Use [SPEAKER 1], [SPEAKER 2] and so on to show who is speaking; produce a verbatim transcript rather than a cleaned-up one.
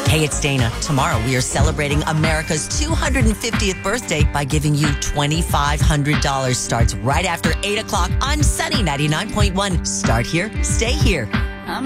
[SPEAKER 1] Hey, it's Dana. Tomorrow we are celebrating America's two hundred fiftieth birthday by giving you twenty-five hundred dollars. Starts right after eight o'clock on Sunny ninety-nine point one. Start here, stay here.